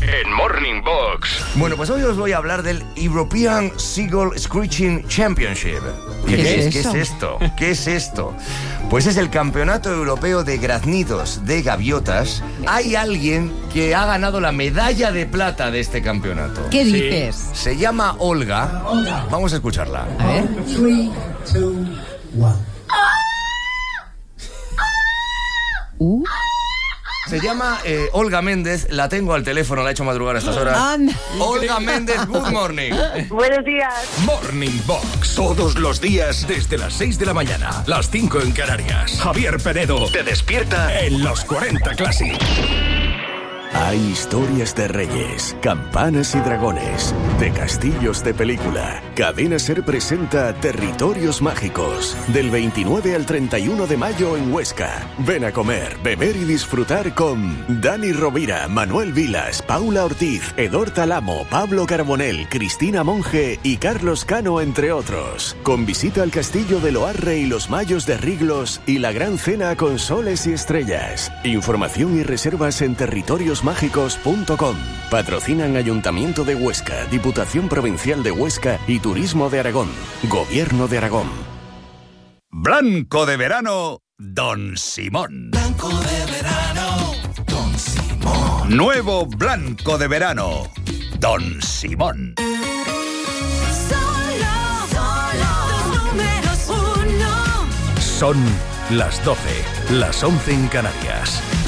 en Morning Box. Bueno, pues hoy os voy a hablar del European Seagull Screeching Championship. ¿Qué es esto? ¿Qué es esto? Pues es el campeonato europeo de graznidos de gaviotas. Hay alguien que ha ganado la medalla de plata de este campeonato. ¿Qué dices? Se llama Olga. Vamos a escucharla. A ver. 3, 2, 1. Se llama Olga Méndez, la tengo al teléfono, la he hecho madrugar a estas horas. Anda. Olga Méndez, good morning. Buenos días. Morning Box. Todos los días desde las 6 de la mañana. Las 5 en Canarias. Javier Penedo te despierta en los 40 Classic. Hay historias de reyes, campanas y dragones, de castillos de película. Cadena SER presenta Territorios Mágicos, del 29 al 31 de mayo en Huesca. Ven a comer, beber y disfrutar con Dani Rovira, Manuel Vilas, Paula Ortiz, Edor Talamo, Pablo Carbonell, Cristina Monge y Carlos Cano, entre otros. Con visita al castillo de Loarre y los Mayos de Riglos y la gran cena con soles y estrellas. Información y reservas en territoriosmágicos.com. Patrocinan Ayuntamiento de Huesca, Diputación Provincial de Huesca y Turismo de Aragón. Gobierno de Aragón. Blanco de verano, Don Simón. Blanco de verano, Don Simón. Nuevo Blanco de verano, Don Simón. Solo, números 1. Son las 12, las 11 en Canarias.